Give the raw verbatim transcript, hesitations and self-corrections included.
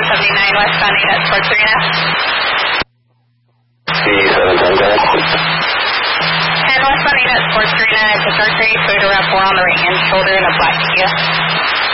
seven seventy-nine westbound eight at Sports Arena. C seven ten, go ahead. ten westbound eight at Sports Arena. It's a dark gray Toyota RAV four on the right hand shoulder and a black Kia.